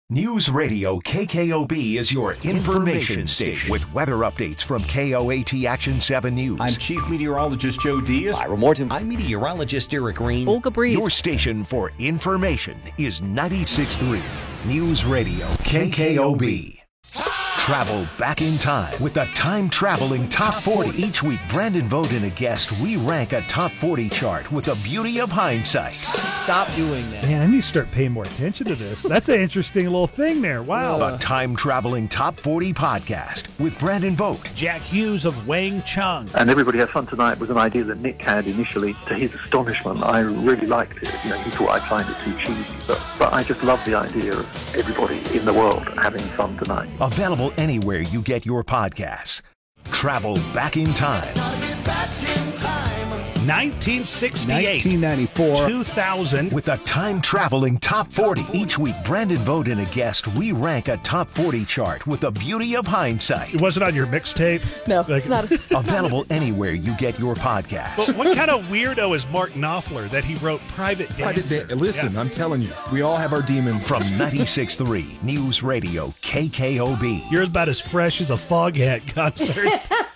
News Radio KKOB is your information station with weather updates from KOAT Action 7 News. I'm Chief Meteorologist Joe Diaz. Ira Morton. I'm Meteorologist Eric Green. Olga Breeze. Your station for information is 96.3 News Radio KKOB. Travel back in time with the time-traveling Top 40. Each week, Brandon Vogt and a guest, we rank a Top 40 chart with the beauty of hindsight. Stop doing that. Man, I need to start paying more attention to this. That's an interesting little thing there. Wow. The time-traveling Top 40 podcast with Brandon Vogt. Jack Hughes of Wang Chung. And Everybody Has Fun Tonight was an idea that Nick had initially. To his astonishment, I really liked it. He thought I'd find it too cheesy. But I just love the idea of everybody in the world having fun tonight. Available anywhere you get your podcasts. Travel back in time. 1968. 1994. 2000. With a time-traveling Top 40. Each week, Brandon Vogt and a guest, we rank a Top 40 chart with the beauty of hindsight. It wasn't on your mixtape? No, it's not. Available anywhere you get your podcasts. But what kind of weirdo is Mark Knopfler that he wrote Private Dancer? Listen, Yeah. I'm telling you, we all have our demons. From 96.3 News Radio KKOB. You're about as fresh as a Foghat concert.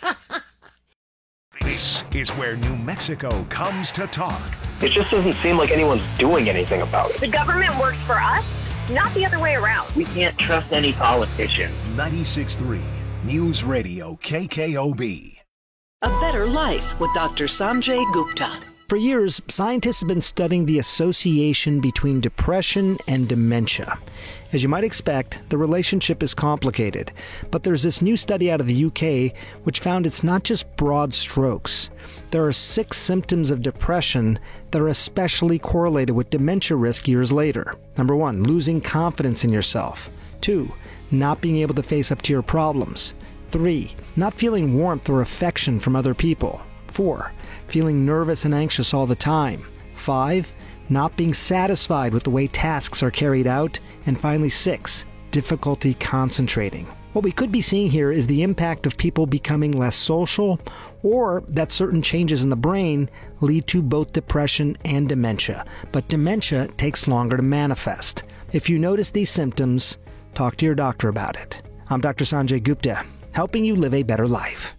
This is where New Mexico comes to talk. It just doesn't seem like anyone's doing anything about it. The government works for us, not the other way around. We can't trust any politician. 96.3 News Radio KKOB. A Better Life with Dr. Sanjay Gupta. For years, scientists have been studying the association between depression and dementia. As you might expect, the relationship is complicated, but there's this new study out of the UK which found it's not just broad strokes. There are 6 symptoms of depression that are especially correlated with dementia risk years later. Number 1, losing confidence in yourself. 2, not being able to face up to your problems. 3, not feeling warmth or affection from other people. 4, feeling nervous and anxious all the time. 5, not being satisfied with the way tasks are carried out. And finally, 6, difficulty concentrating. What we could be seeing here is the impact of people becoming less social, or that certain changes in the brain lead to both depression and dementia. But dementia takes longer to manifest. If you notice these symptoms, talk to your doctor about it. I'm Dr. Sanjay Gupta, helping you live a better life.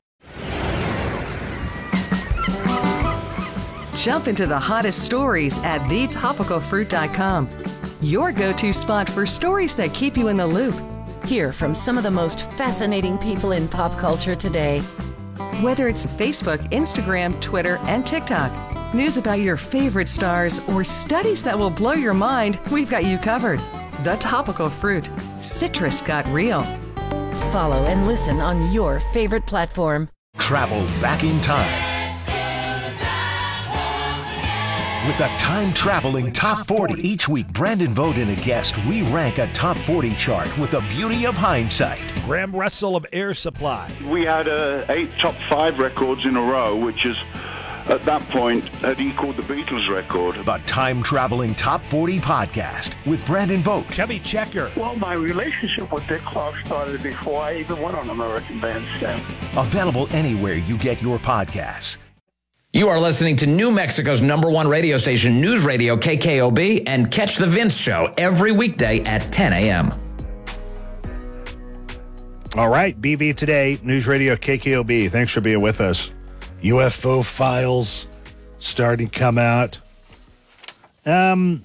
Jump into the hottest stories at thetopicalfruit.com. Your go-to spot for stories that keep you in the loop. Hear from some of the most fascinating people in pop culture today. Whether it's Facebook, Instagram, Twitter, and TikTok, news about your favorite stars, or studies that will blow your mind, we've got you covered. The Topical Fruit. Citrus got real. Follow and listen on your favorite platform. Travel back in time. With the time-traveling Top 40. Each week, Brandon Vogt and a guest, we rank a Top 40 chart with the beauty of hindsight. Graham Russell of Air Supply. We had 8 top 5 records in a row, which is, at that point, had equaled the Beatles record. The time-traveling Top 40 podcast with Brandon Vogt. Chubby Checker. Well, my relationship with Dick Clark started before I even went on American Bandstand. Available anywhere you get your podcasts. You are listening to New Mexico's #1 radio station, News Radio KKOB, and catch The Vince Show every weekday at 10 a.m. All right, BV Today, News Radio KKOB. Thanks for being with us. UFO files starting to come out. And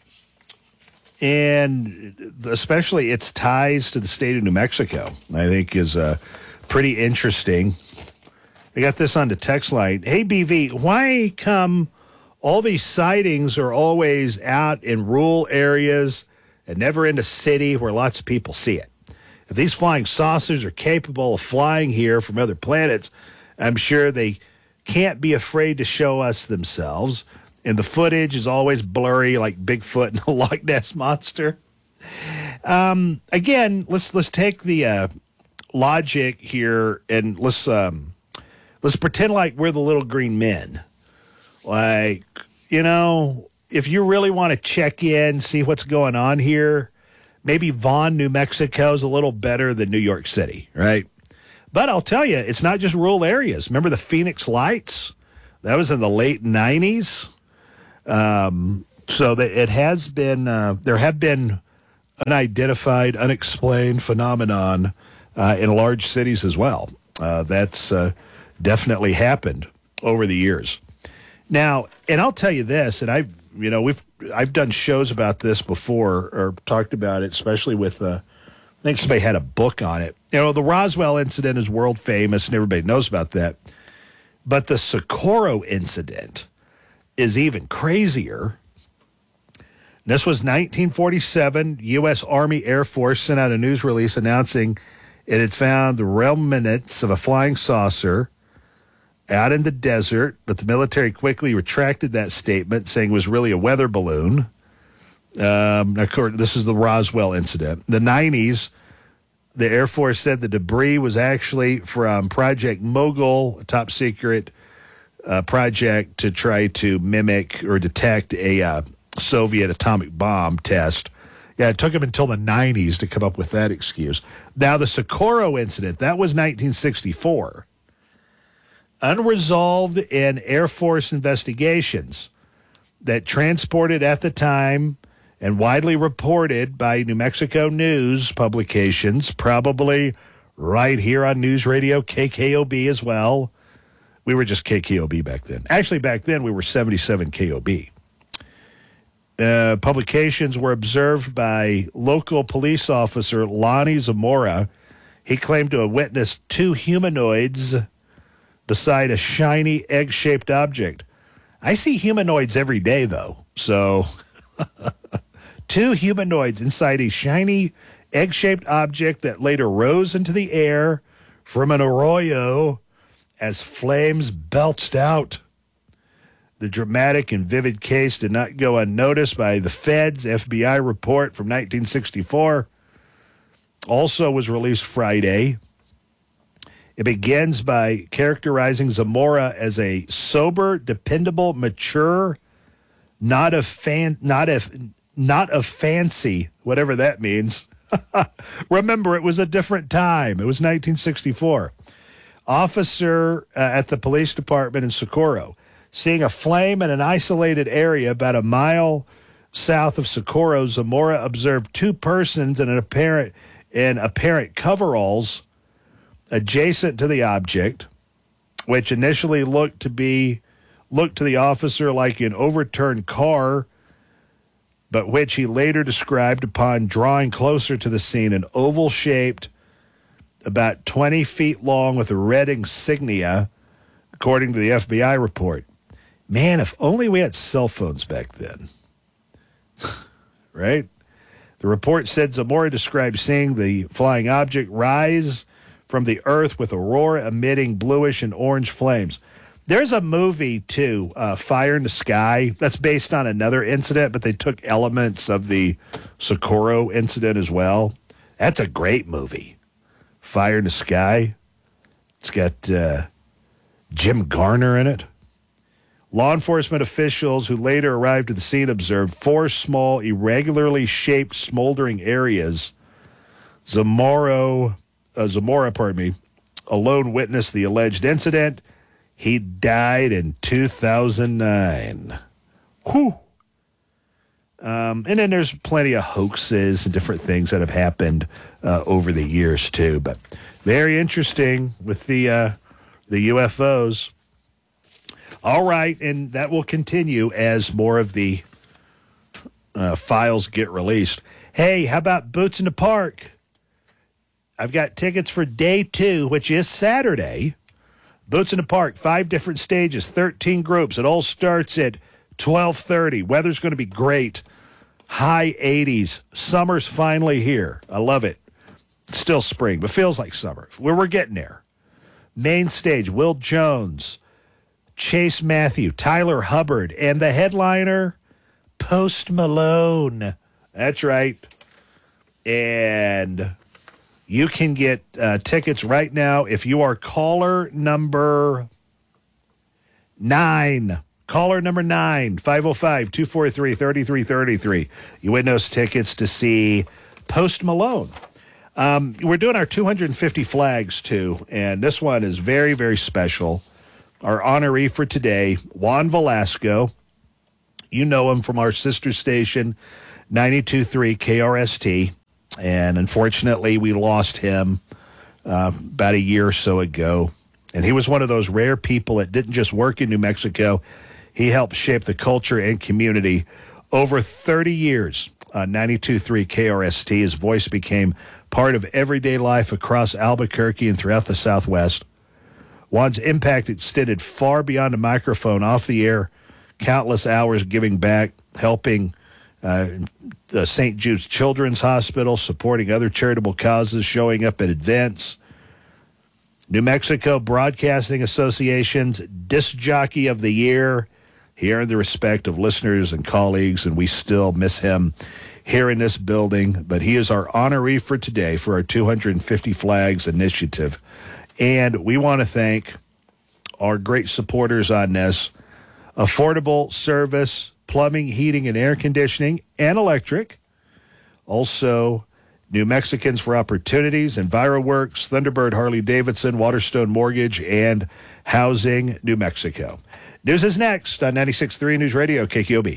especially its ties to the state of New Mexico, I think is pretty interesting. I got this on the text line. Hey, BV, why come all these sightings are always out in rural areas and never in a city where lots of people see it? If these flying saucers are capable of flying here from other planets, I'm sure they can't be afraid to show us themselves. And the footage is always blurry like Bigfoot and the Loch Ness Monster. Again, let's take the logic here and let's pretend like we're the little green men. Like, if you really want to check in, see what's going on here, maybe Vaughn, New Mexico is a little better than New York City, right? But I'll tell you, it's not just rural areas. Remember the Phoenix Lights? That was in the late 90s. So that it has been, there have been unidentified, unexplained phenomenon in large cities as well. That's definitely happened over the years. Now, and I'll tell you this, and I've done shows about this before, or talked about it, especially with I think somebody had a book on it. The Roswell incident is world famous, and everybody knows about that. But the Socorro incident is even crazier. This was 1947. U.S. Army Air Force sent out a news release announcing it had found the remnants of a flying saucer out in the desert, but the military quickly retracted that statement, saying it was really a weather balloon. Of course, this is the Roswell incident. In the 90s, the Air Force said the debris was actually from Project Mogul, a top-secret project to try to mimic or detect a Soviet atomic bomb test. Yeah, it took them until the 90s to come up with that excuse. Now, the Socorro incident, that was 1964. Unresolved in Air Force investigations that transported at the time and widely reported by New Mexico news publications, probably right here on News Radio KKOB as well. We were just KKOB back then. Actually, back then we were 77 KOB. Publications were observed by local police officer Lonnie Zamora. He claimed to have witnessed two humanoids beside a shiny egg-shaped object. I see humanoids every day, though. So, two humanoids inside a shiny egg-shaped object that later rose into the air from an arroyo as flames belched out. The dramatic and vivid case did not go unnoticed by the Fed's FBI report from 1964. Also was released Friday. It begins by characterizing Zamora as a sober, dependable, mature, not of fancy, whatever that means. Remember, it was a different time. It was 1964. Officer at the police department in Socorro, seeing a flame in an isolated area about a mile south of Socorro, Zamora observed two persons in apparent coveralls adjacent to the object, which initially looked to the officer like an overturned car, but which he later described upon drawing closer to the scene, an oval-shaped, about 20 feet long with a red insignia, according to the FBI report. Man, if only we had cell phones back then. Right? The report said Zamora described seeing the flying object rise from the earth with aurora emitting bluish and orange flames. There's a movie, too, Fire in the Sky, that's based on another incident, but they took elements of the Socorro incident as well. That's a great movie, Fire in the Sky. It's got Jim Garner in it. Law enforcement officials who later arrived at the scene observed four small, irregularly shaped, smoldering areas. Zamora, alone witnessed the alleged incident. He died in 2009. Whew. And then there's plenty of hoaxes and different things that have happened over the years, too. But very interesting with the UFOs. All right, and that will continue as more of the files get released. Hey, how about Boots in the Park? I've got tickets for day 2, which is Saturday. Boots in the Park, 5 different stages, 13 groups. It all starts at 12:30. Weather's going to be great. High 80s. Summer's finally here. I love it. It's still spring, but feels like summer. We're getting there. Main stage, Will Jones, Chase Matthew, Tyler Hubbard, and the headliner, Post Malone. That's right. And you can get tickets right now if you are caller number 9. Caller number 9, 505-243-3333. You win those tickets to see Post Malone. We're doing our 250 flags, too, and this one is very, very special. Our honoree for today, Juan Velasco. You know him from our sister station, 92.3 KRST. And unfortunately, we lost him about a year or so ago. And he was one of those rare people that didn't just work in New Mexico. He helped shape the culture and community over 30 years. On 92.3 KRST, his voice became part of everyday life across Albuquerque and throughout the Southwest. Juan's impact extended far beyond a microphone, off the air, countless hours giving back, helping the St. Jude's Children's Hospital, supporting other charitable causes, showing up at events. New Mexico Broadcasting Association's Disc Jockey of the Year. He earned the respect of listeners and colleagues, and we still miss him here in this building. But he is our honoree for today for our 250 Flags initiative. And we want to thank our great supporters on this. Affordable service, plumbing, heating, and air conditioning, and electric. Also, New Mexicans for Opportunities, EnviroWorks, Thunderbird Harley-Davidson, Waterstone Mortgage, and Housing New Mexico. News is next on 96.3 News Radio, KKOB.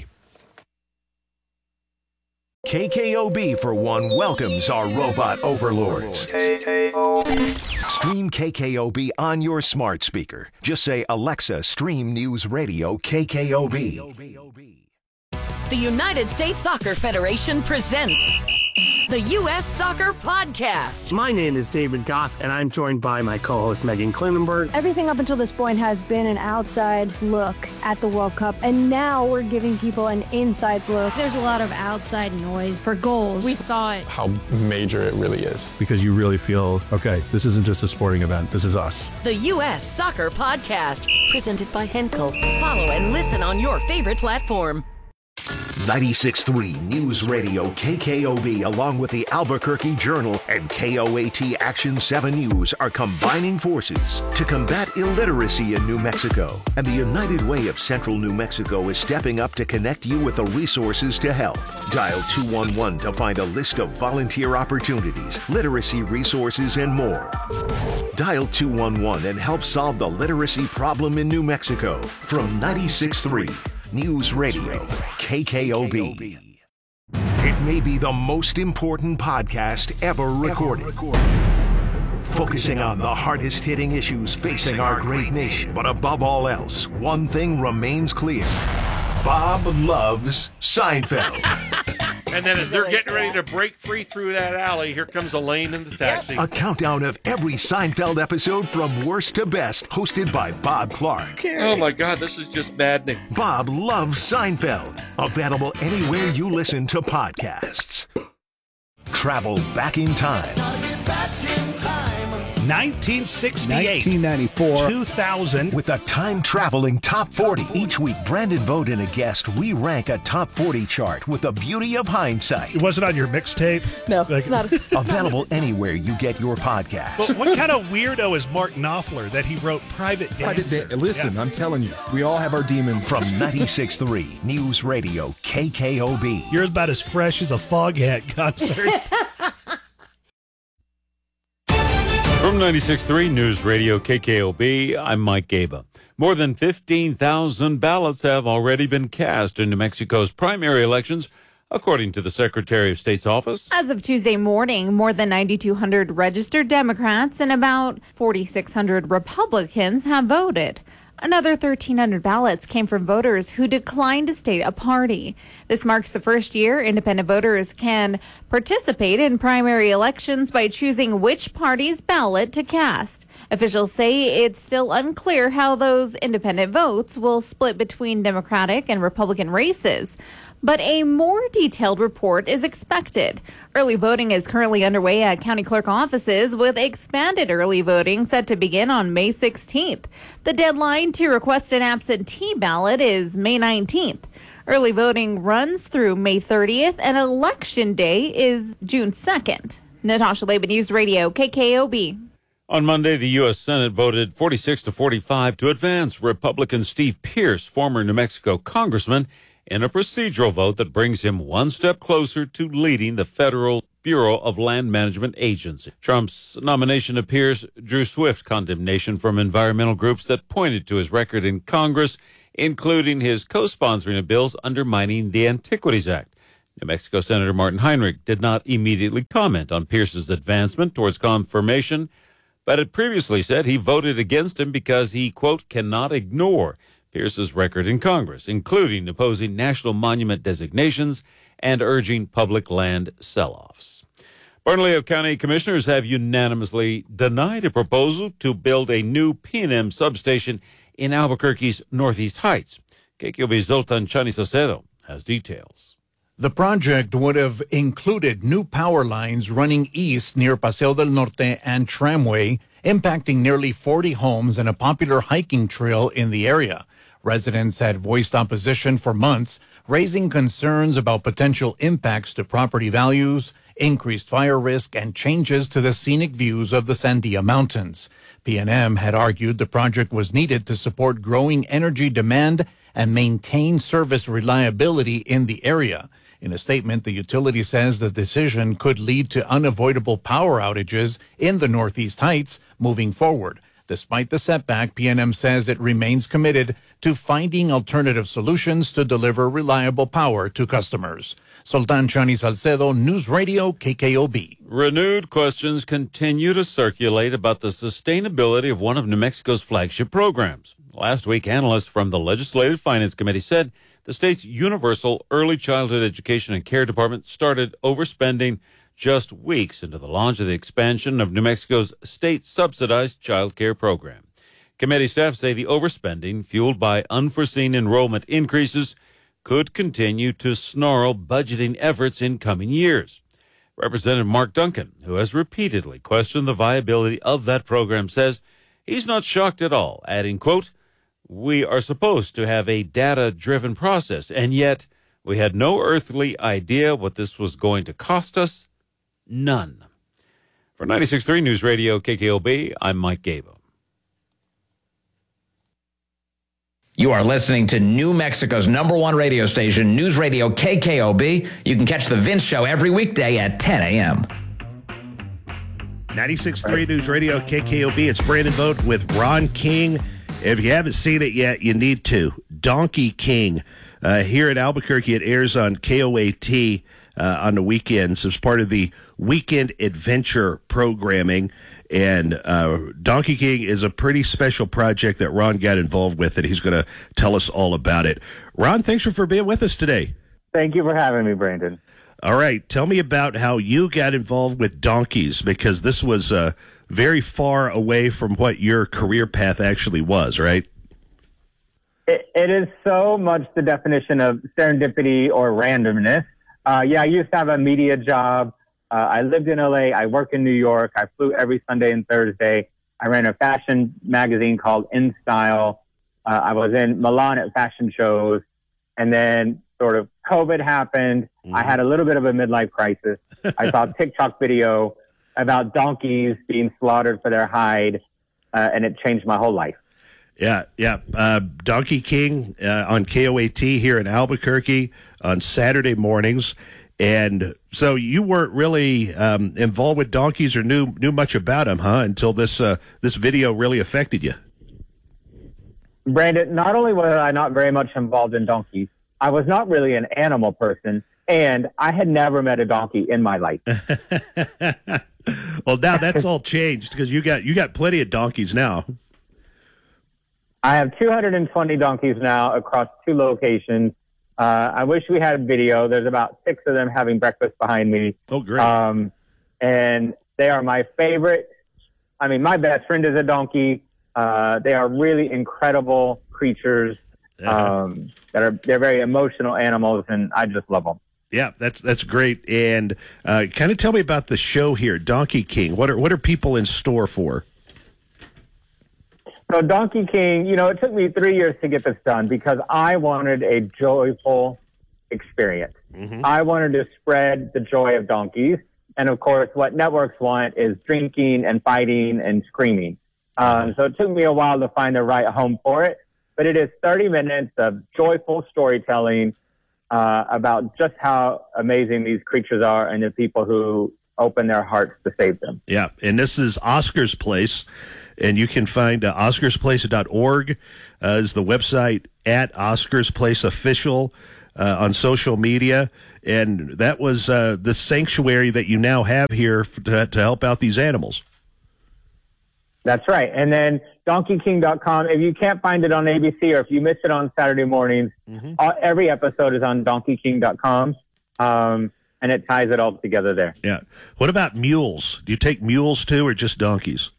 KKOB, for one, welcomes our robot overlords. Stream KKOB on your smart speaker. Just say, Alexa, stream News Radio KKOB. The United States Soccer Federation presents the U.S. Soccer Podcast. My name is David Goss, and I'm joined by my co-host Megan Klinenberg. Everything up until this point has been an outside look at the World Cup, and now we're giving people an inside look. There's a lot of outside noise for goals. We thought how major it really is. Because you really feel, okay, this isn't just a sporting event, this is us. The U.S. Soccer Podcast, presented by Henkel. Follow and listen on your favorite platform. 96.3 News Radio KKOB, along with the Albuquerque Journal and KOAT Action 7 News, are combining forces to combat illiteracy in New Mexico. And the United Way of Central New Mexico is stepping up to connect you with the resources to help. Dial 211 to find a list of volunteer opportunities, literacy resources, and more. Dial 211 and help solve the literacy problem in New Mexico. From 96.3 News Radio, KKOB. It may be the most important podcast ever recorded. Focusing on the hardest-hitting issues facing our great nation. But above all else, one thing remains clear. Bob loves Seinfeld. And then as they're getting ready to break free through that alley, here comes Elaine in the taxi. A countdown of every Seinfeld episode from worst to best, hosted by Bob Clark. Oh my God, this is just maddening. Bob loves Seinfeld. Available anywhere you listen to podcasts. Travel back in time. 1968, 1994, 2000. With a time-traveling top 40. Each week, Brandon Vogt and a guest re-rank a top 40 chart with the beauty of hindsight. It wasn't on your mixtape? No, it's not. Available anywhere you get your podcasts. But what kind of weirdo is Mark Knopfler that he wrote Private Dancer? Listen, yeah. I'm telling you, we all have our demons. From 96.3 News Radio KKOB. You're about as fresh as a Foghat concert. From 96.3 News Radio KKOB, I'm Mike Gaba. More than 15,000 ballots have already been cast in New Mexico's primary elections, according to the Secretary of State's office. As of Tuesday morning, more than 9,200 registered Democrats and about 4,600 Republicans have voted. Another 1,300 ballots came from voters who declined to state a party. This marks the first year independent voters can participate in primary elections by choosing which party's ballot to cast. Officials say it's still unclear how those independent votes will split between Democratic and Republican races. But a more detailed report is expected. Early voting is currently underway at county clerk offices, with expanded early voting set to begin on May 16th. The deadline to request an absentee ballot is May 19th. Early voting runs through May 30th, and Election Day is June 2nd. Natasha Laban, News Radio, KKOB. On Monday, the U.S. Senate voted 46-45 to advance Republican Steve Pierce, former New Mexico congressman, in a procedural vote that brings him one step closer to leading the Federal Bureau of Land Management Agency. Trump's nomination of Pierce drew swift condemnation from environmental groups that pointed to his record in Congress, including his co-sponsoring of bills undermining the Antiquities Act. New Mexico Senator Martin Heinrich did not immediately comment on Pierce's advancement towards confirmation, but had previously said he voted against him because he, quote, cannot ignore Pierce's record in Congress, including opposing national monument designations and urging public land sell-offs. Bernalillo County commissioners have unanimously denied a proposal to build a new P&M substation in Albuquerque's Northeast Heights. KQOB's Zoltan Chani Saucedo has details. The project would have included new power lines running east near Paseo del Norte and Tramway, impacting nearly 40 homes and a popular hiking trail in the area. Residents had voiced opposition for months, raising concerns about potential impacts to property values, increased fire risk, and changes to the scenic views of the Sandia Mountains. PNM had argued the project was needed to support growing energy demand and maintain service reliability in the area. In a statement, the utility says the decision could lead to unavoidable power outages in the Northeast Heights moving forward. Despite the setback, PNM says it remains committed to finding alternative solutions to deliver reliable power to customers. Sultan Chani Salcedo, News Radio, KKOB. Renewed questions continue to circulate about the sustainability of one of New Mexico's flagship programs. Last week, analysts from the Legislative Finance Committee said the state's Universal Early Childhood Education and Care Department started overspending just weeks into the launch of the expansion of New Mexico's state-subsidized child care program. Committee staff say the overspending, fueled by unforeseen enrollment increases, could continue to snarl budgeting efforts in coming years. Representative Mark Duncan, who has repeatedly questioned the viability of that program, says he's not shocked at all, adding, quote, "We are supposed to have a data-driven process, and yet we had no earthly idea what this was going to cost us. None." For 96.3 News Radio KKOB, I'm Mike Gabo. You are listening to New Mexico's #1 radio station, News Radio KKOB. You can catch The Vince Show every weekday at 10 a.m. 96.3 News Radio KKOB. It's Brandon Vogt with Ron King. If you haven't seen it yet, you need to. Donkey King. Here in Albuquerque, it airs on KOAT on the weekends as part of the Weekend Adventure programming. And Donkey King is a pretty special project that Ron got involved with, and he's going to tell us all about it. Ron, thanks for being with us today. Thank you for having me, Brandon. All right. Tell me about how you got involved with donkeys, because this was very far away from what your career path actually was, right? It is so much the definition of serendipity or randomness. I used to have a media job. I lived in LA. I work in New York. I flew every Sunday and Thursday. I ran a fashion magazine called In Style. I was in Milan at fashion shows. And then sort of COVID happened. I had a little bit of a midlife crisis. I saw a TikTok video about donkeys being slaughtered for their hide, and it changed my whole life. Yeah. Donkey King on KOAT here in Albuquerque on Saturday mornings. And so you weren't really involved with donkeys or knew much about them, huh? Until this video really affected you. Brandon, not only was I not very much involved in donkeys, I was not really an animal person, and I had never met a donkey in my life. Well, now that's all changed because you got plenty of donkeys now. I have 220 donkeys now across 2 locations. I wish we had video. There's about 6 of them having breakfast behind me. Oh, great. And they are my favorite. I mean, my best friend is a donkey. They are really incredible creatures. They're very emotional animals, and I just love them. Yeah, that's great. And kind of tell me about the show here, Donkey King. What are people in store for? So Donkey King, it took me 3 years to get this done because I wanted a joyful experience. Mm-hmm. I wanted to spread the joy of donkeys. And of course, what networks want is drinking and fighting and screaming. So it took me a while to find the right home for it. But it is 30 minutes of joyful storytelling about just how amazing these creatures are and the people who open their hearts to save them. Yeah, and this is Oscar's Place. And you can find oscarsplace.org is the website, at Oscar's Place Official on social media. and that was the sanctuary that you now have here to help out these animals. That's right. And then DonkeyKing.com, if you can't find it on ABC or if you miss it on Saturday mornings, every episode is on DonkeyKing.com, and it ties it all together there. Yeah. What about mules? Do you take mules too or just donkeys?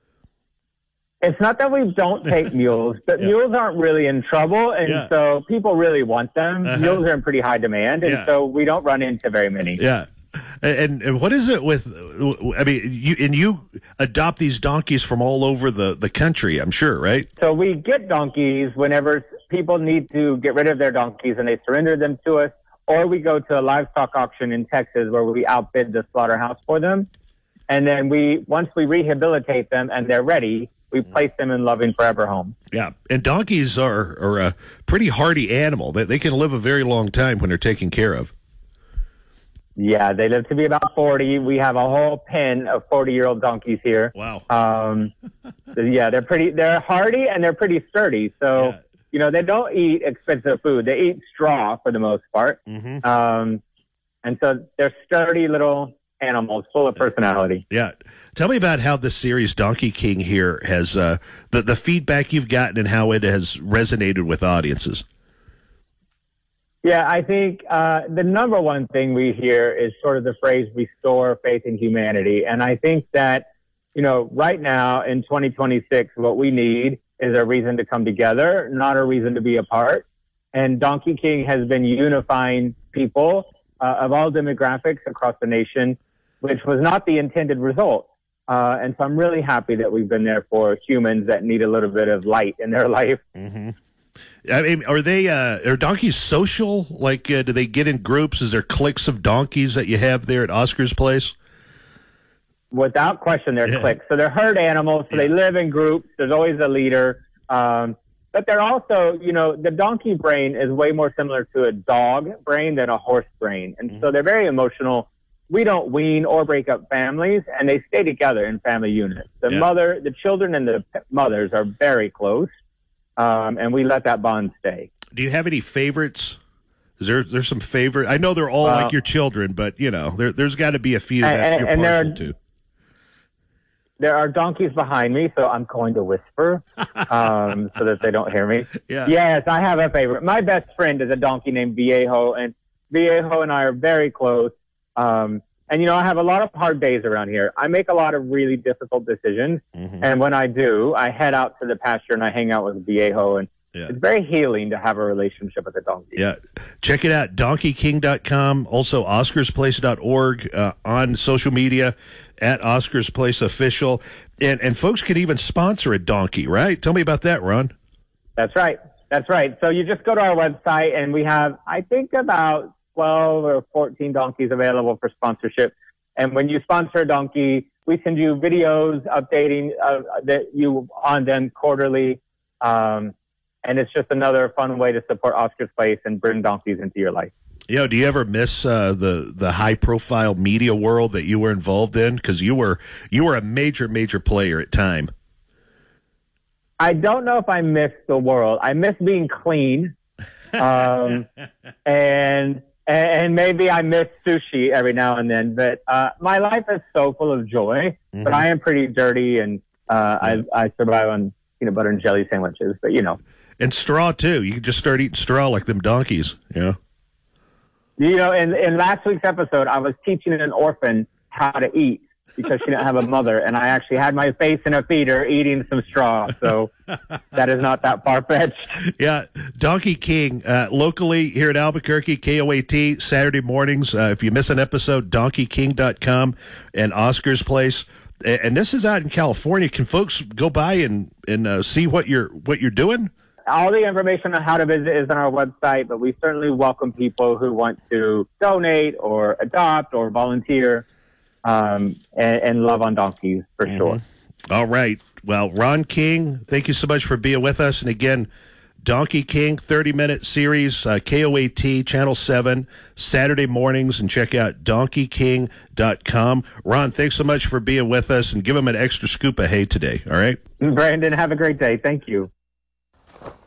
It's not that we don't take mules, but mules aren't really in trouble, and so people really want them. Mules are in pretty high demand, and so we don't run into very many. Yeah. And what is it with, I mean, you adopt these donkeys from all over the country, I'm sure, right? So we get donkeys whenever people need to get rid of their donkeys and they surrender them to us, or we go to a livestock auction in Texas where we outbid the slaughterhouse for them. And then once we rehabilitate them and they're ready, we place them in loving forever homes. Yeah, and donkeys are a pretty hardy animal. They can live a very long time when they're taken care of. Yeah, they live to be about 40. We have a whole pen of 40-year-old donkeys here. Wow. Yeah, they're hardy and they're pretty sturdy. So, they don't eat expensive food. They eat straw for the most part. And so they're sturdy little animals full of personality. Yeah. Tell me about how this series Donkey King here has the feedback you've gotten and how it has resonated with audiences. Yeah, I think the number one thing we hear is sort of the phrase restore faith in humanity. And I think that, right now in 2026, what we need is a reason to come together, not a reason to be apart. And Donkey King has been unifying people of all demographics across the nation, which was not the intended result. And so I'm really happy that we've been there for humans that need a little bit of light in their life. I mean, are donkeys social? Like, do they get in groups? Is there cliques of donkeys that you have there at Oscar's place? Without question, they're cliques. So they're herd animals, so they live in groups. There's always a leader. But they're also, the donkey brain is way more similar to a dog brain than a horse brain. And so they're very emotional. We don't wean or break up families, and they stay together in family units. The children and the mothers are very close. And we let that bond stay. Do you have any favorites? There's some favorite? I know they're all like your children, but there's got to be a few that you're partial to. There are donkeys behind me, so I'm going to whisper so that they don't hear me. Yeah. Yes, I have a favorite. My best friend is a donkey named Viejo, and Viejo and I are very close. And I have a lot of hard days around here. I make a lot of really difficult decisions. And when I do, I head out to the pasture and I hang out with Viejo. And it's very healing to have a relationship with a donkey. Yeah. Check it out. DonkeyKing.com. Also, OscarsPlace.org on social media at Oscars Place Official. And folks can even sponsor a donkey, right? Tell me about that, Ron. That's right. So you just go to our website and we have, I think, about 12 or 14 donkeys available for sponsorship. And when you sponsor a donkey, we send you videos updating that you on them quarterly. And it's just another fun way to support Oscar's Place and bring donkeys into your life. Do you ever miss the high profile media world that you were involved in? Because you were a major player at time. I don't know if I miss the world. I miss being clean. And maybe I miss sushi every now and then, but my life is so full of joy. But I am pretty dirty, and I survive on peanut butter and jelly sandwiches. But and straw too. You can just start eating straw like them donkeys. In last week's episode, I was teaching an orphan how to eat because she didn't have a mother, and I actually had my face in a feeder eating some straw. So that is not that far-fetched. Yeah, Donkey King, locally here in Albuquerque, KOAT, Saturday mornings. If you miss an episode, DonkeyKing.com and Oscar's Place. And this is out in California. Can folks go by and see what you're doing? All the information on how to visit is on our website, but we certainly welcome people who want to donate or adopt or volunteer. And love on donkeys for sure. All right. Well, Ron King, thank you so much for being with us. And again, Donkey King 30-minute series, KOAT Channel 7, Saturday mornings, and check out DonkeyKing.com. Ron, thanks so much for being with us, and give him an extra scoop of hay today. All right, Brandon, have a great day. Thank you.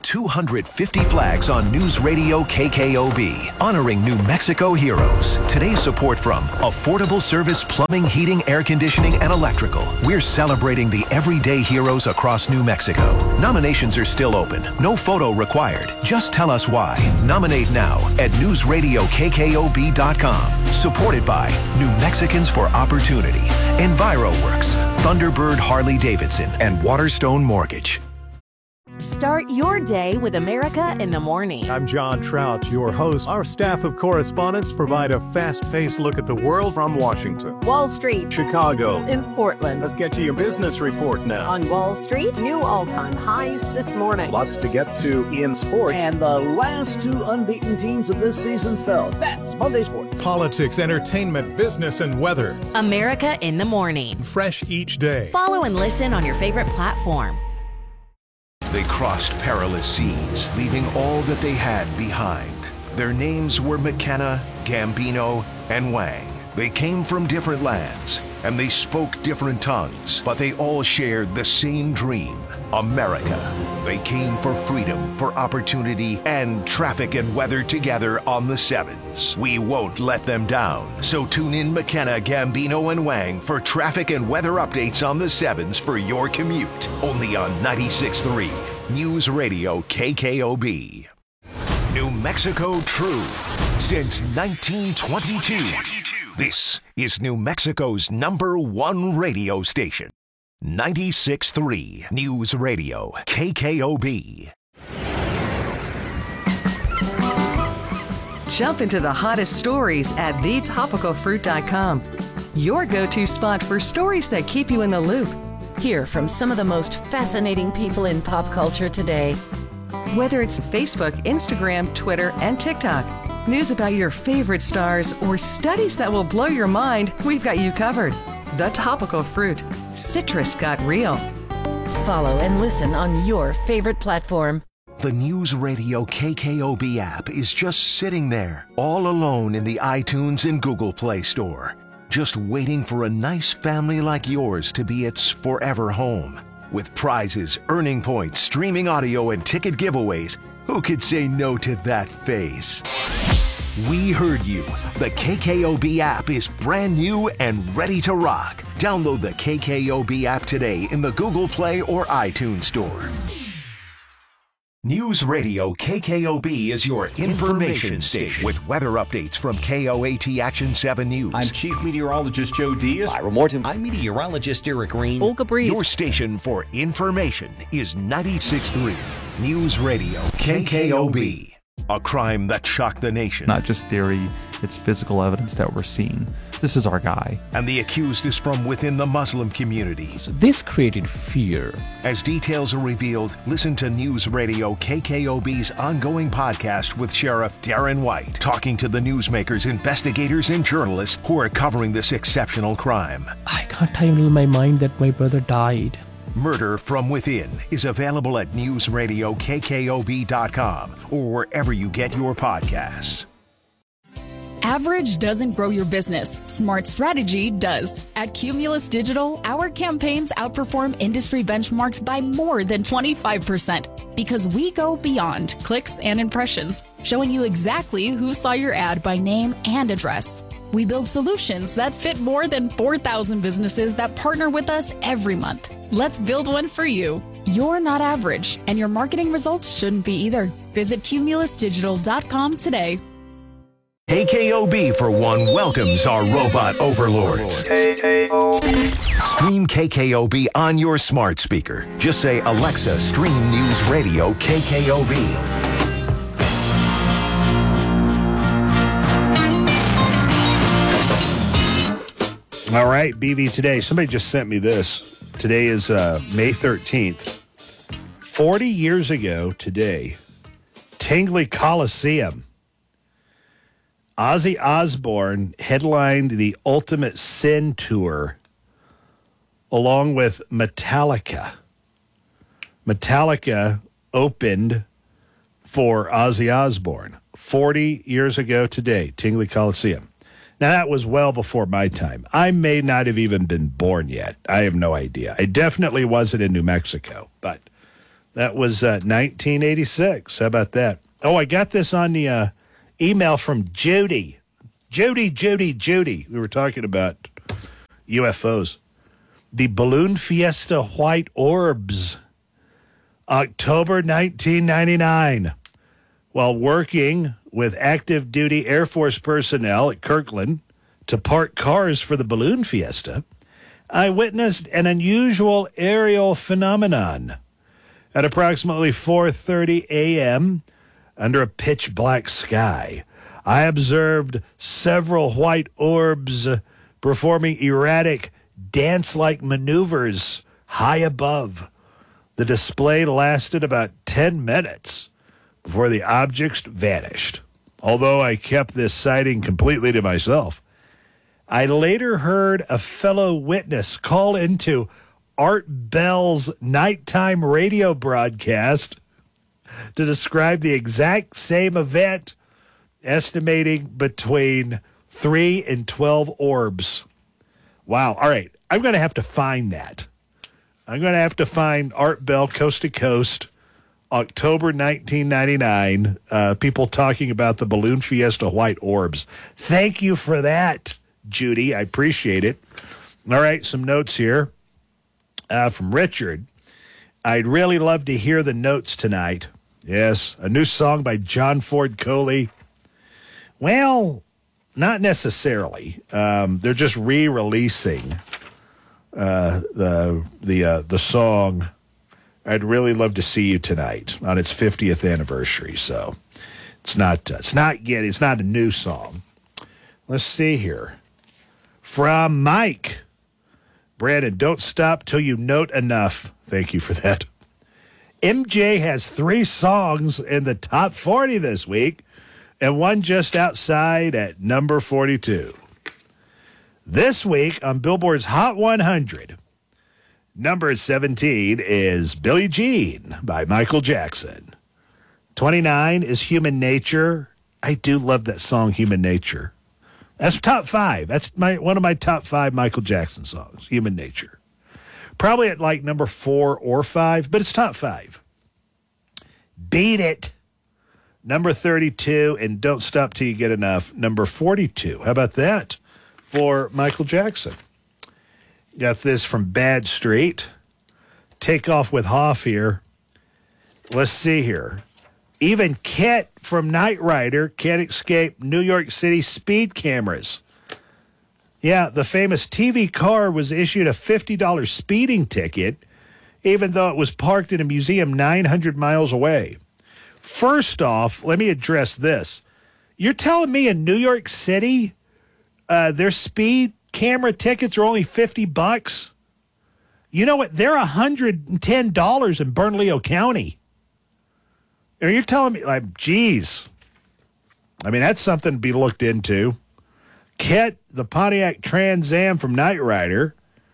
250 flags on News Radio KKOB, honoring New Mexico heroes. Today's support from Affordable Service Plumbing, Heating, Air Conditioning, and Electrical. We're celebrating the everyday heroes across New Mexico. Nominations are still open. No photo required. Just tell us why. Nominate now at newsradiokkOB.com. Supported by New Mexicans for Opportunity, EnviroWorks, Thunderbird Harley-Davidson, and Waterstone Mortgage. Start your day with America in the Morning. I'm John Trout, your host. Our staff of correspondents provide a fast-paced look at the world from Washington, Wall Street, Chicago, in Portland. Let's get to your business report now. On Wall Street, new all-time highs this morning. Lots to get to in sports. And the last two unbeaten teams of this season fell. That's Monday Sports. Politics, entertainment, business, and weather. America in the Morning. Fresh each day. Follow and listen on your favorite platform. They crossed perilous seas, leaving all that they had behind. Their names were McKenna, Gambino, and Wang. They came from different lands, and they spoke different tongues, but they all shared the same dream, America. They came for freedom, for opportunity, and traffic and weather together on the sevens. We won't let them down. So tune in McKenna, Gambino, and Wang for traffic and weather updates on the sevens for your commute. Only on 96.3 News Radio KKOB. New Mexico True. Since 1922, this is New Mexico's #1 radio station. 96.3 News Radio KKOB. Jump into the hottest stories at thetopicalfruit.com. Your go-to spot for stories that keep you in the loop. Hear from some of the most fascinating people in pop culture today. Whether it's Facebook, Instagram, Twitter, and TikTok, news about your favorite stars, or studies that will blow your mind, we've got you covered. The Topical Fruit. Citrus got real. Follow and listen on your favorite platform. The News Radio KKOB app is just sitting there, all alone in the iTunes and Google Play Store, just waiting for a nice family like yours to be its forever home. With prizes, earning points, streaming audio, and ticket giveaways, who could say no to that face? We heard you. The KKOB app is brand new and ready to rock. Download the KKOB app today in the Google Play or iTunes Store. News Radio KKOB is your information station with weather updates from KOAT Action 7 News. I'm Chief Meteorologist Joe Diaz. Ira Morton. I'm Meteorologist Eric Green. Olga Breeze. Your station for information is 96.3 News Radio KKOB. A crime that shocked the nation. Not just theory, it's physical evidence that we're seeing. This is our guy. And the accused is from within the Muslim community. This created fear. As details are revealed, listen to News Radio KKOB's ongoing podcast with Sheriff Darren White, talking to the newsmakers, investigators, and journalists who are covering this exceptional crime. I can't handle my mind that my brother died. Murder from Within is available at newsradiokkOB.com or wherever you get your podcasts. Average doesn't grow your business. Smart strategy does. At Cumulus Digital, our campaigns outperform industry benchmarks by more than 25% because we go beyond clicks and impressions, showing you exactly who saw your ad by name and address. We build solutions that fit more than 4,000 businesses that partner with us every month. Let's build one for you. You're not average, and your marketing results shouldn't be either. Visit cumulusdigital.com today. KKOB, for one, welcomes our robot overlords. Stream KKOB on your smart speaker. Just say, Alexa, stream News Radio KKOB. All right, BV today. Somebody just sent me this. Today is May 13th. 40 years ago today, Tingley Coliseum, Ozzy Osbourne headlined the Ultimate Sin Tour along with Metallica. Metallica opened for Ozzy Osbourne 40 years ago today, Tingley Coliseum. Now, that was well before my time. I may not have even been born yet. I have no idea. I definitely wasn't in New Mexico, but That was 1986. How about that? Oh, I got this on the email from Judy. Judy. We were talking about UFOs. The Balloon Fiesta White Orbs, October 1999. While working with active duty Air Force personnel at Kirkland to park cars for the Balloon Fiesta, I witnessed an unusual aerial phenomenon. At approximately 4:30 a.m., under a pitch black sky, I observed several white orbs performing erratic dance-like maneuvers high above. The display lasted about 10 minutes before the objects vanished. Although I kept this sighting completely to myself, I later heard a fellow witness call into Art Bell's nighttime radio broadcast to describe the exact same event, estimating between 3 and 12 orbs. Wow. All right. I'm going to have to find that. I'm going to have to find Art Bell Coast to Coast, October 1999, people talking about the Balloon Fiesta White Orbs. Thank you for that, Judy. I appreciate it. All right. Some notes here. From Richard. I'd really love to hear the notes tonight. Yes, a new song by John Ford Coley. Well, not necessarily. They're just re-releasing the song I'd really love to see you tonight on its 50th anniversary. So it's not a new song. Let's see here. From Mike. Brandon, don't stop till you note enough. Thank you for that. MJ has 3 songs in the top 40 this week and one just outside at number 42. This week on Billboard's Hot 100, number 17 is Billie Jean by Michael Jackson. 29 is Human Nature. I do love that song, Human Nature. That's top 5. That's one of my top 5 Michael Jackson songs, Human Nature. Probably at like number 4 or 5, but it's top 5. Beat It, number 32, and Don't Stop Till You Get Enough, number 42. How about that for Michael Jackson? Got this from Bad Street. Take Off with Hoff here. Let's see here. Even Kit from Knight Rider can't escape New York City speed cameras. Yeah, the famous TV car was issued a $50 speeding ticket, even though it was parked in a museum 900 miles away. First off, let me address this. You're telling me in New York City, their speed camera tickets are only $50? You know what? They're $110 in Bernalillo County. And you're telling me, like, geez. I mean, that's something to be looked into. Kit, the Pontiac Trans Am from Knight Rider,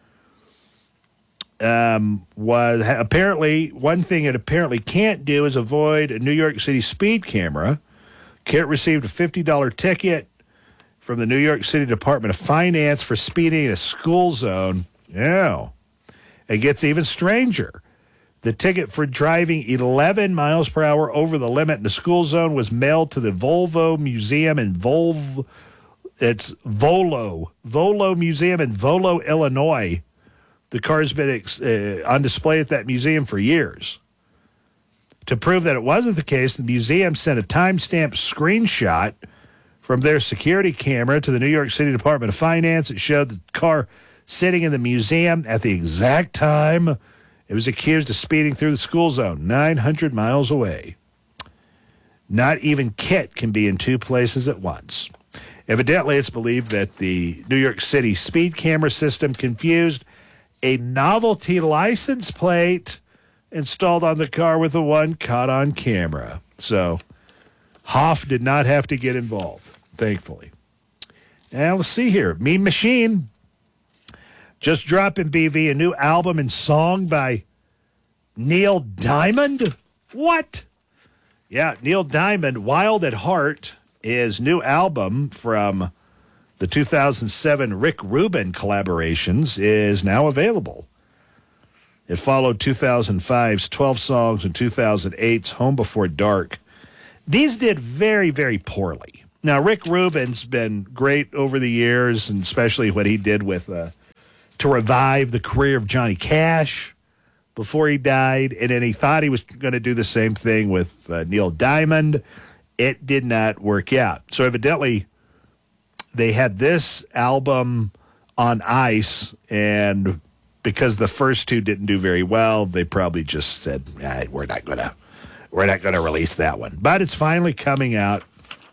was apparently, one thing it apparently can't do is avoid a New York City speed camera. Kit received a $50 ticket from the New York City Department of Finance for speeding in a school zone. Yeah. It gets even stranger. The ticket for driving 11 miles per hour over the limit in the school zone was mailed to the Volvo Museum in Volo Museum in Volo, Illinois. The car's been on display at that museum for years. To prove that it wasn't the case, the museum sent a timestamped screenshot from their security camera to the New York City Department of Finance. It showed the car sitting in the museum at the exact time it was accused of speeding through the school zone, 900 miles away. Not even Kit can be in 2 places at once. Evidently, it's believed that the New York City speed camera system confused a novelty license plate installed on the car with the one caught on camera. So, Hoff did not have to get involved, thankfully. Now, let's see here. Mean Machine. Just dropping, BV, a new album and song by Neil Diamond. What? Yeah, Neil Diamond, Wild at Heart, his new album from the 2007 Rick Rubin collaborations, is now available. It followed 2005's 12 Songs and 2008's Home Before Dark. These did very, very poorly. Now, Rick Rubin's been great over the years, and especially what he did with to revive the career of Johnny Cash before he died, and then he thought he was going to do the same thing with Neil Diamond. It did not work out. So evidently, they had this album on ice, and because the first two didn't do very well, they probably just said, we're not gonna release that one. But it's finally coming out,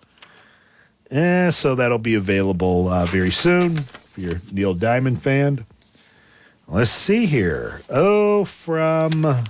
so that'll be available very soon if you're a Neil Diamond fan. Let's see here. From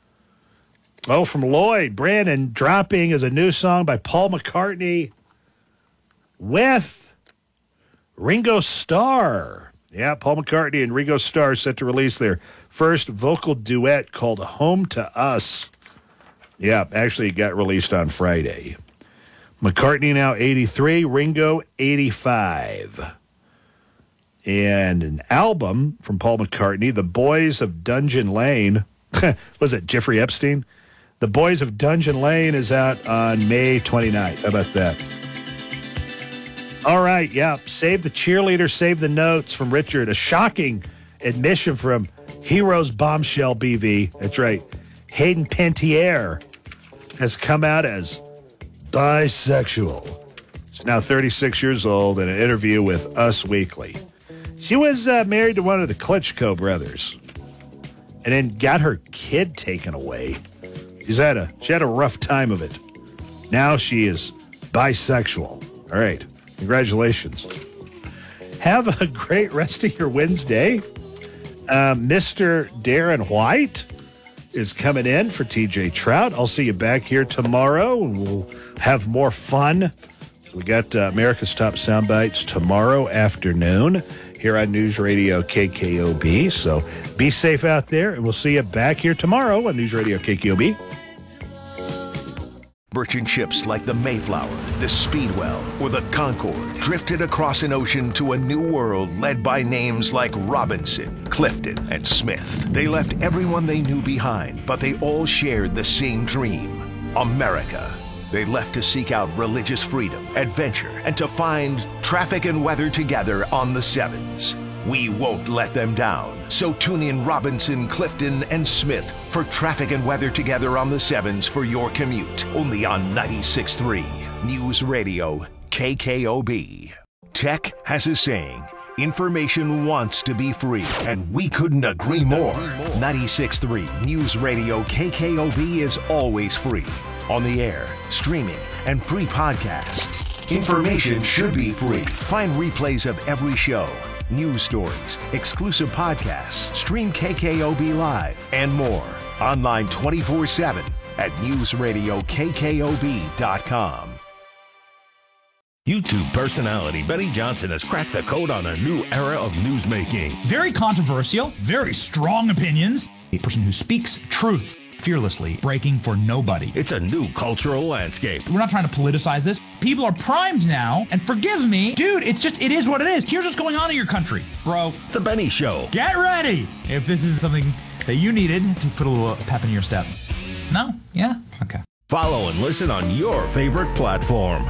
Lloyd, Brandon, Dropping is a new song by Paul McCartney with Ringo Starr. Yeah, Paul McCartney and Ringo Starr set to release their first vocal duet called Home to Us. Yeah, actually it got released on Friday. McCartney now 83, Ringo 85. And an album from Paul McCartney, The Boys of Dungeon Lane. Was it Jeffrey Epstein? The Boys of Dungeon Lane is out on May 29th. How about that? All right, yeah. Save the Cheerleader, Save the Notes from Richard. A shocking admission from Heroes Bombshell BV. That's right. Hayden Panettiere has come out as bisexual. She's now 36 years old in an interview with Us Weekly. She was married to one of the Klitschko brothers and then got her kid taken away. She had a rough time of it. Now she is bisexual. All right. Congratulations. Have a great rest of your Wednesday. Mr. Darren White is coming in for TJ Trout. I'll see you back here tomorrow, and we'll have more fun. We got America's Top Soundbites tomorrow afternoon here on News Radio KKOB. So be safe out there, and we'll see you back here tomorrow on News Radio KKOB. Merchant ships like the Mayflower, the Speedwell, or the Concorde drifted across an ocean to a new world led by names like Robinson, Clifton, and Smith. They left everyone they knew behind, but they all shared the same dream: America. They left to seek out religious freedom, adventure, and to find traffic and weather together on the Sevens. We won't let them down. So tune in Robinson, Clifton, and Smith for traffic and weather together on the Sevens for your commute. Only on 96.3 News Radio KKOB. Tech has a saying: information wants to be free, and we couldn't agree more. 96.3 News Radio KKOB is always free. On the air, streaming, and free podcasts. Information should be free. Find replays of every show, news stories, exclusive podcasts, stream KKOB Live, and more. Online 24/7 at newsradiokkob.com. YouTube personality Benny Johnson has cracked the code on a new era of newsmaking. Very controversial, very strong opinions. A person who speaks truth fearlessly, breaking for nobody. It's a new cultural landscape. We're not trying to politicize this. People are primed now, and forgive me, dude, it is what it is. Here's what's going on in your country, bro. The Benny Show. Get ready if this is something that you needed to put a little pep in your step. No? Yeah? Okay. Follow and listen on your favorite platform.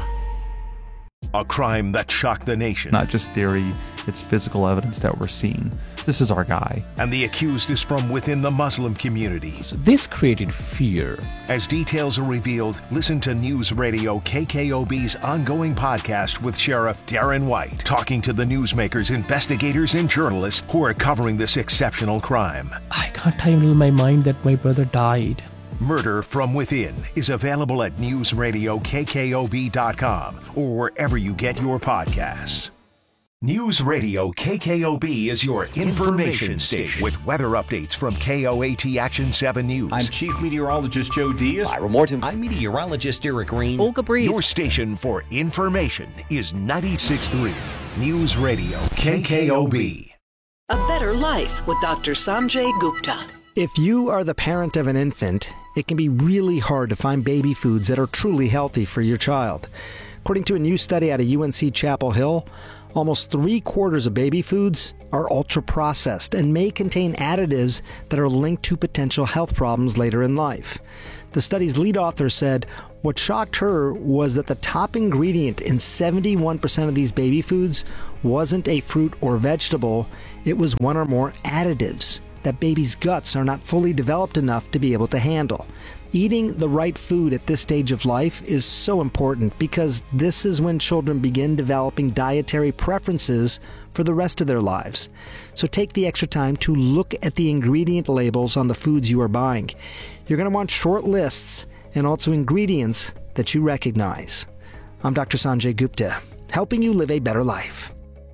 A crime that shocked the nation. Not just theory, it's physical evidence that we're seeing. This is our guy. And the accused is from within the Muslim community. So this created fear. As details are revealed, listen to News Radio KKOB's ongoing podcast with Sheriff Darren White, talking to the newsmakers, investigators, and journalists who are covering this exceptional crime. I can't handle my mind that my brother died. Murder from Within is available at newsradiokkob.com or wherever you get your podcasts. News Radio KKOB is your information station with weather updates from KOAT Action 7 News. I'm Chief Meteorologist Joe Diaz. Ira Morton. I'm Meteorologist Eric Green. Olga Breeze. Your station for information is 96.3 News Radio KKOB. A Better Life with Dr. Sanjay Gupta. If you are the parent of an infant, it can be really hard to find baby foods that are truly healthy for your child. According to a new study out of UNC Chapel Hill, Almost 3/4 of baby foods are ultra-processed and may contain additives that are linked to potential health problems later in life. The study's lead author said what shocked her was that the top ingredient in 71% of these baby foods wasn't a fruit or vegetable, it was one or more additives that babies' guts are not fully developed enough to be able to handle. Eating the right food at this stage of life is so important because this is when children begin developing dietary preferences for the rest of their lives. So take the extra time to look at the ingredient labels on the foods you are buying. You're going to want short lists and also ingredients that you recognize. I'm Dr. Sanjay Gupta, helping you live a better life.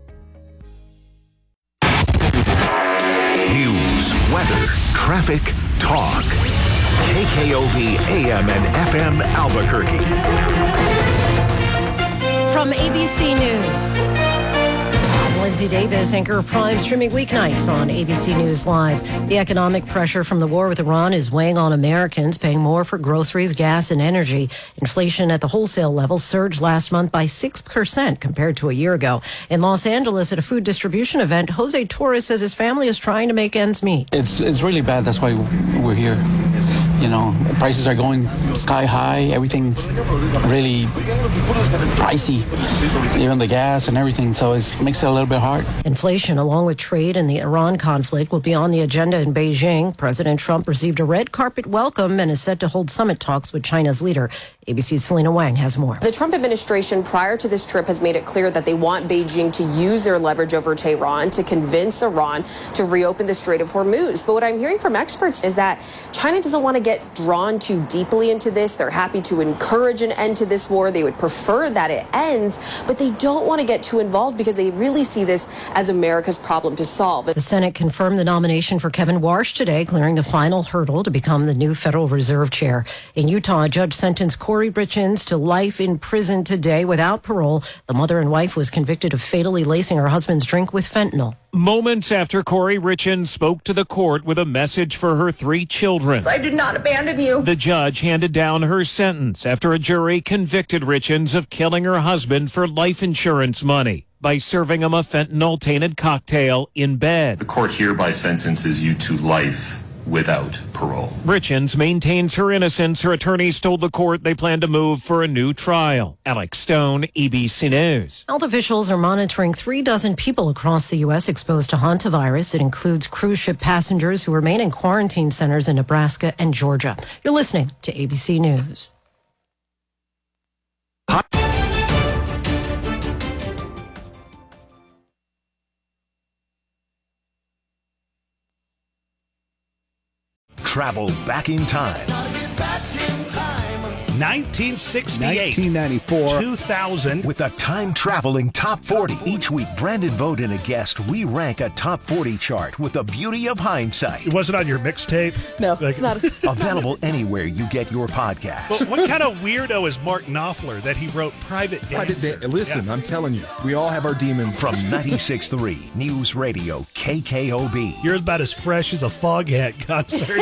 News, weather, traffic, talk. KKOB AM and FM Albuquerque. From ABC News, I'm Lindsay Davis, anchor of Prime, streaming weeknights on ABC News Live. The economic pressure from the war with Iran is weighing on Americans, paying more for groceries, gas, and energy. Inflation at the wholesale level surged last month by 6% compared to a year ago. In Los Angeles, at a food distribution event, Jose Torres says his family is trying to make ends meet. It's really bad. That's why we're here. You know, prices are going sky high. Everything's really pricey, even the gas and everything. So it makes it a little bit hard. Inflation, along with trade and the Iran conflict, will be on the agenda in Beijing. President Trump received a red carpet welcome and is set to hold summit talks with China's leader. ABC's Selena Wang has more. The Trump administration prior to this trip has made it clear that they want Beijing to use their leverage over Tehran to convince Iran to reopen the Strait of Hormuz. But what I'm hearing from experts is that China doesn't want to get drawn too deeply into this. They're happy to encourage an end to this war. They would prefer that it ends, but they don't want to get too involved because they really see this as America's problem to solve. The Senate confirmed the nomination for Kevin Warsh today, clearing the final hurdle to become the new Federal Reserve Chair. In Utah, a judge sentenced Corey Richins to life in prison today without parole. The mother and wife was convicted of fatally lacing her husband's drink with fentanyl. Moments after Corey Richins spoke to the court with a message for her 3 children. I did not abandon you. The judge handed down her sentence after a jury convicted Richins of killing her husband for life insurance money by serving him a fentanyl-tainted cocktail in bed. The court hereby sentences you to life without parole. Richins maintains her innocence. Her attorneys told the court they plan to move for a new trial. Alex Stone, ABC News. Health officials are monitoring 36 people across the U.S. exposed to hantavirus. It includes cruise ship passengers who remain in quarantine centers in Nebraska and Georgia. You're listening to ABC News. Travel back in time. 1968, 1994, 2000. With a time-traveling top 40. Each week, Brandon Vogt and a guest, we rank a top 40 chart with the beauty of hindsight. It wasn't on your mixtape? No, it's not. Available anywhere you get your podcast. But what kind of weirdo is Mark Knopfler that he wrote Private Dancer? Listen, I'm telling you, we all have our demons. From 96.3 News Radio KKOB. You're about as fresh as a Foghat concert.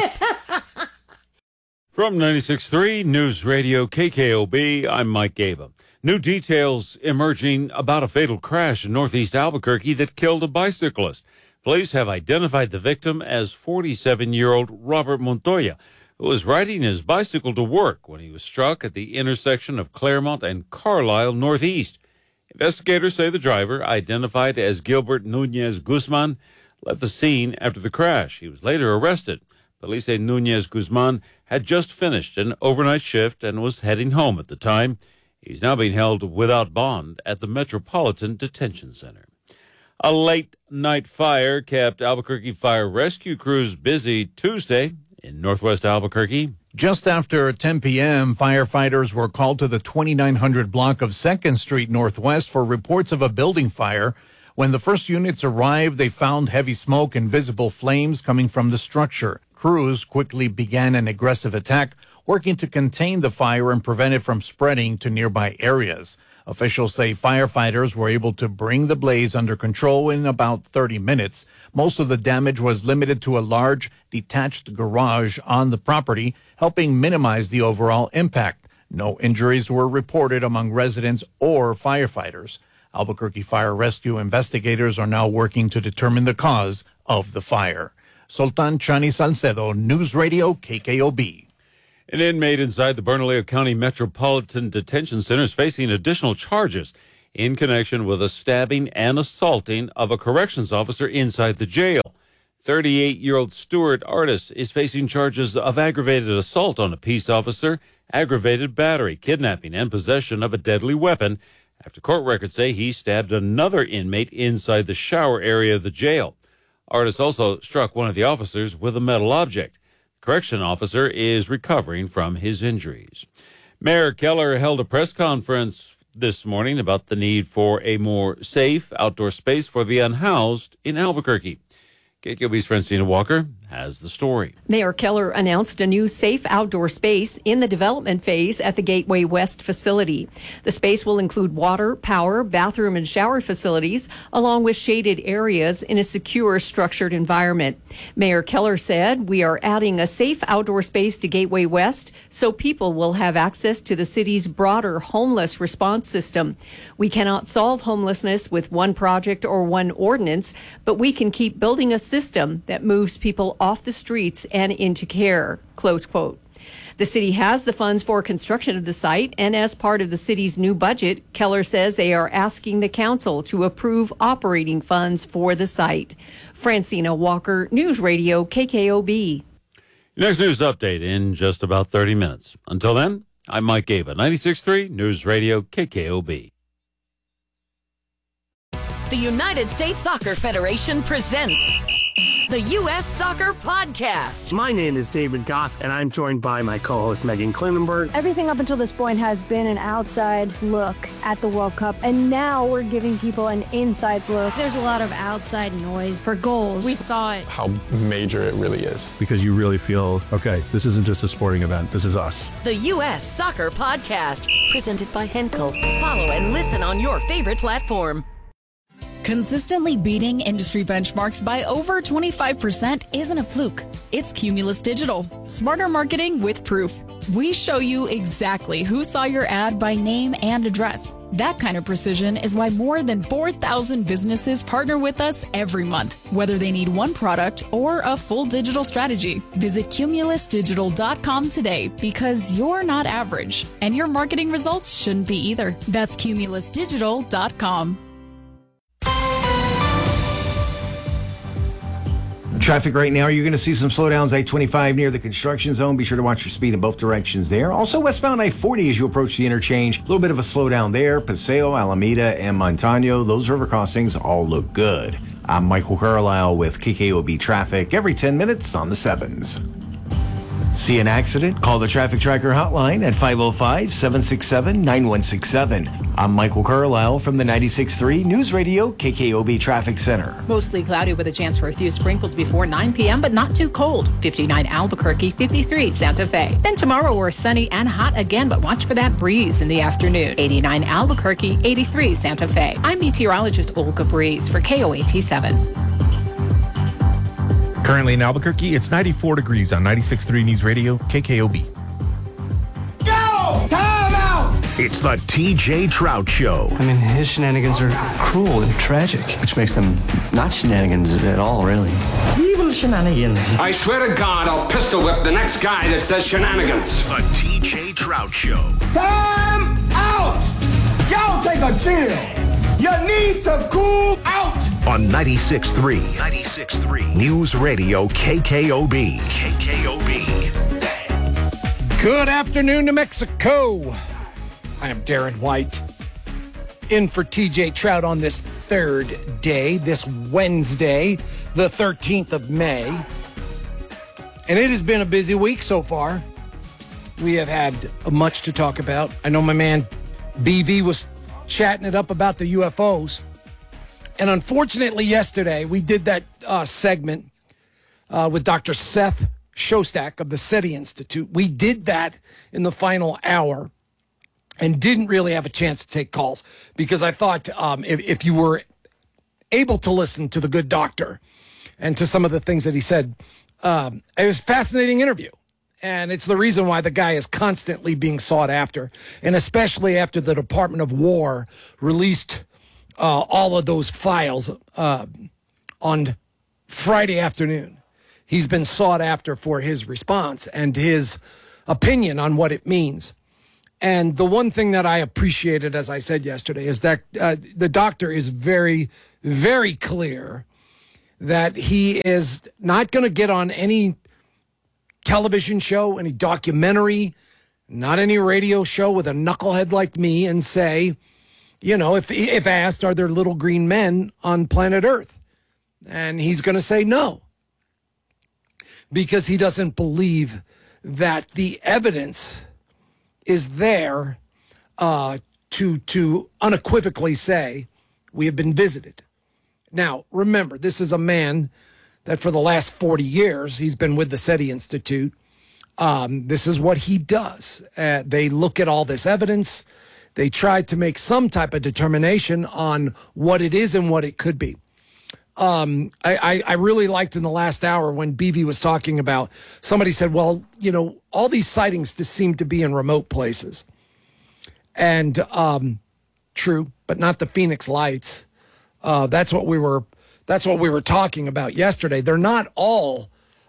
From 96.3 News Radio KKOB, I'm Mike Gaba. New details emerging about a fatal crash in northeast Albuquerque that killed a bicyclist. Police have identified the victim as 47-year-old Robert Montoya, who was riding his bicycle to work when he was struck at the intersection of Claremont and Carlisle Northeast. Investigators say the driver, identified as Gilbert Nunez Guzman, left the scene after the crash. He was later arrested. Police say Nunez Guzman had just finished an overnight shift and was heading home at the time. He's now being held without bond at the Metropolitan Detention Center. A late-night fire kept Albuquerque fire rescue crews busy Tuesday in northwest Albuquerque. Just after 10 p.m., firefighters were called to the 2900 block of 2nd Street Northwest for reports of a building fire. When the first units arrived, they found heavy smoke and visible flames coming from the structure. Crews quickly began an aggressive attack, working to contain the fire and prevent it from spreading to nearby areas. Officials say firefighters were able to bring the blaze under control in about 30 minutes. Most of the damage was limited to a large detached garage on the property, helping minimize the overall impact. No injuries were reported among residents or firefighters. Albuquerque Fire Rescue investigators are now working to determine the cause of the fire. Sultan Chani Salcedo, News Radio KKOB. An inmate inside the Bernalillo County Metropolitan Detention Center is facing additional charges in connection with a stabbing and assaulting of a corrections officer inside the jail. 38-year-old Stuart Artis is facing charges of aggravated assault on a peace officer, aggravated battery, kidnapping, and possession of a deadly weapon after court records say he stabbed another inmate inside the shower area of the jail. Artis also struck one of the officers with a metal object. The correction officer is recovering from his injuries. Mayor Keller held a press conference this morning about the need for a more safe outdoor space for the unhoused in Albuquerque. KKOB's Francina Walker has the story. Mayor Keller announced a new safe outdoor space in the development phase at the Gateway West facility. The space will include water, power, bathroom, and shower facilities, along with shaded areas in a secure, structured environment. Mayor Keller said, "We are adding a safe outdoor space to Gateway West so people will have access to the city's broader homeless response system. We cannot solve homelessness with one project or one ordinance, but we can keep building a system that moves people off the streets and into care," close quote. The city has the funds for construction of the site, and as part of the city's new budget, Keller says they are asking the council to approve operating funds for the site. Francina Walker, News Radio KKOB. Next news update in just about 30 minutes. Until then, I'm Mike Gaba, 96.3 News Radio KKOB. The United States Soccer Federation presents the U.S. Soccer Podcast. My name is David Goss, and I'm joined by my co-host Megan Klinenberg. Everything up until this point has been an outside look at the World Cup, and now we're giving people an inside look. There's a lot of outside noise for goals. We thought how major it really is. Because you really feel, okay, this isn't just a sporting event, this is us. The U.S. Soccer Podcast, presented by Henkel. Follow and listen on your favorite platform. Consistently beating industry benchmarks by over 25% isn't a fluke. It's Cumulus Digital. Smarter marketing with proof. We show you exactly who saw your ad by name and address. That kind of precision is why more than 4,000 businesses partner with us every month, whether they need one product or a full digital strategy. Visit cumulusdigital.com today because you're not average, and your marketing results shouldn't be either. That's cumulusdigital.com. Traffic right now, you're going to see some slowdowns. I-25 near the construction zone. Be sure to watch your speed in both directions there. Also, westbound I-40 as you approach the interchange. A little bit of a slowdown there. Paseo, Alameda, and Montano. Those river crossings all look good. I'm Michael Carlisle with KKOB Traffic every 10 minutes on the 7s. See an accident? Call the Traffic Tracker hotline at 505-767-9167. I'm Michael Carlisle from the 96.3 News Radio KKOB Traffic Center. Mostly cloudy with a chance for a few sprinkles before 9 p.m., but not too cold. 59 Albuquerque, 53 Santa Fe. Then tomorrow we're sunny and hot again, but watch for that breeze in the afternoon. 89 Albuquerque, 83 Santa Fe. I'm meteorologist Olga Breeze for KOAT 7. Currently in Albuquerque, it's 94 degrees on 96.3 News Radio, KKOB. Go! Time out! It's the TJ Trout Show. I mean, his shenanigans are cruel and tragic. Which makes them not shenanigans at all, really. Evil shenanigans. I swear to God, I'll pistol whip the next guy that says shenanigans. The TJ Trout Show. Time out! Y'all take a chill. You need to cool out. On 96.3 News Radio KKOB. KKOB. Good afternoon, New Mexico. I am Darren White, in for TJ Trout on this third day, this Wednesday, the 13th of May. And it has been a busy week so far. We have had much to talk about. I know my man BV was chatting it up about the UFOs. And unfortunately, yesterday, we did that segment with Dr. Seth Shostak of the SETI Institute. We did that in the final hour and didn't really have a chance to take calls because I thought if you were able to listen to the good doctor and to some of the things that he said, it was a fascinating interview. And it's the reason why the guy is constantly being sought after, and especially after the Department of War released all of those files on Friday afternoon. He's been sought after for his response and his opinion on what it means. And the one thing that I appreciated, as I said yesterday, is that the doctor is very, very clear that he is not going to get on any television show, any documentary, not any radio show with a knucklehead like me and say, you know, if asked, are there little green men on planet Earth? And he's going to say no, because he doesn't believe that the evidence is there to unequivocally say we have been visited. Now, remember, this is a man that for the last 40 years, he's been with the SETI Institute. This is what he does. They look at all this evidence. They try to make some type of determination on what it is and what it could be. I really liked in the last hour when BV was talking about, somebody said, well, you know, all these sightings just seem to be in remote places. And true, but not the Phoenix Lights. That's what we were talking about yesterday. They're not all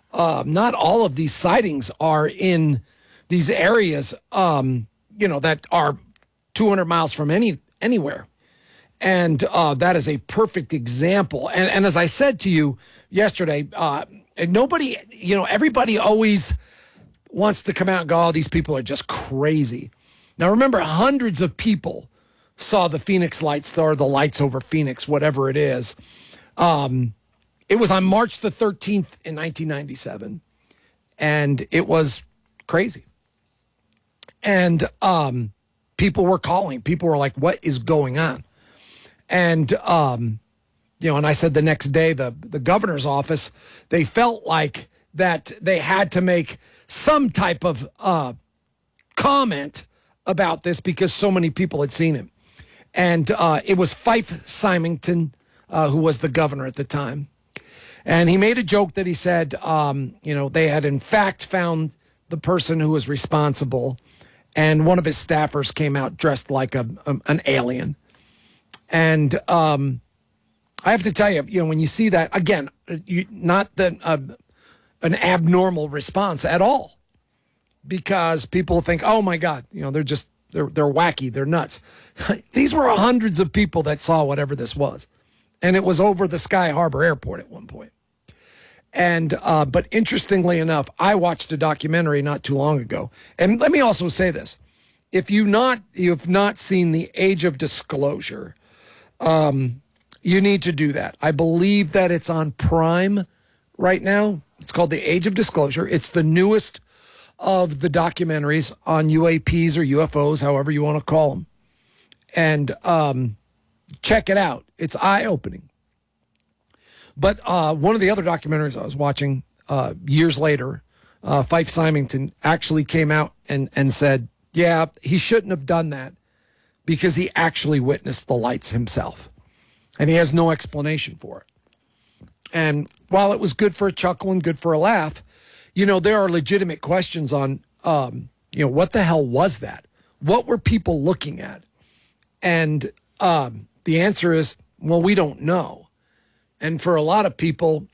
of these sightings are in these areas, you know, that are 200 miles from anywhere. And that is a perfect example. And as I said to you yesterday, nobody, you know, everybody always wants to come out and go, oh, these people are just crazy. Now, remember, hundreds of people saw the Phoenix Lights, or the lights over Phoenix, whatever it is. It was on March the 13th in 1997, and it was crazy. And people were calling. People were like, what is going on? And, you know, and I said the next day, the governor's office, they felt like that they had to make some type of comment about this because so many people had seen it. And it was Fife Symington, who was the governor at the time. And he made a joke that he said, you know, they had in fact found the person who was responsible, and one of his staffers came out dressed like an alien. And I have to tell you, you know, when you see that, again, not an abnormal response at all, because people think, oh my God, you know, they're wacky, they're nuts. These were hundreds of people that saw whatever this was. And it was over the Sky Harbor Airport at one point. And, but interestingly enough, I watched a documentary not too long ago. And let me also say this. If you have not seen The Age of Disclosure, you need to do that. I believe that it's on Prime right now. It's called The Age of Disclosure. It's the newest of the documentaries on UAPs or UFOs, however you want to call them. And check it out. It's eye-opening. But one of the other documentaries I was watching years later, Fife Symington actually came out and said, yeah, he shouldn't have done that because he actually witnessed the lights himself. And he has no explanation for it. And while it was good for a chuckle and good for a laugh, you know, there are legitimate questions on, you know, what the hell was that? What were people looking at? And the answer is, well, we don't know. And for a lot of people,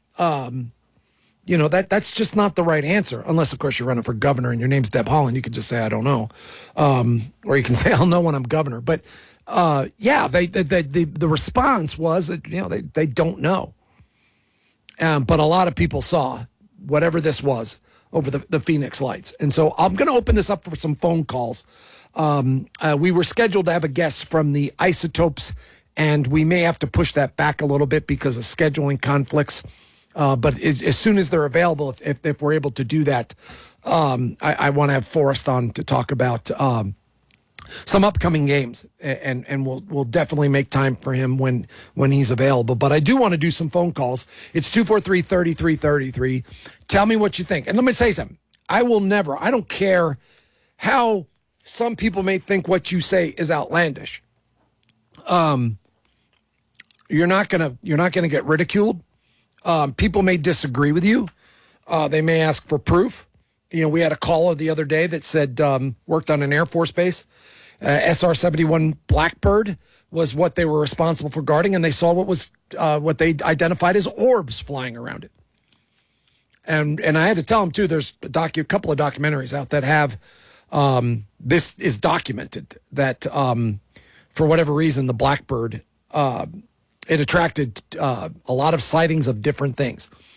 you know, that's just not the right answer. Unless, of course, you're running for governor and your name's Deb Haaland. You can just say, I don't know. Or you can say, I'll know when I'm governor. But, yeah, the response was that, you know, they don't know. But a lot of people saw whatever this was over the Phoenix Lights. And so I'm going to open this up for some phone calls. We were scheduled to have a guest from the Isotopes, and we may have to push that back a little bit because of scheduling conflicts. But as soon as they're available, if we're able to do that, I want to have Forrest on to talk about some upcoming games, and we'll definitely make time for him when he's available. But I do want to do some phone calls. It's 243-3333. Tell me what you think. And let me say something. I don't care how some people may think what you say is outlandish. You're not gonna get ridiculed. People may disagree with you. They may ask for proof. You know, we had a caller the other day that said worked on an Air Force base, SR-71 Blackbird, was what they were responsible for guarding, and they saw what they identified as orbs flying around it. And I had to tell them, too, there's a couple of documentaries out that have this is documented, that for whatever reason, the Blackbird, it attracted a lot of sightings of different things.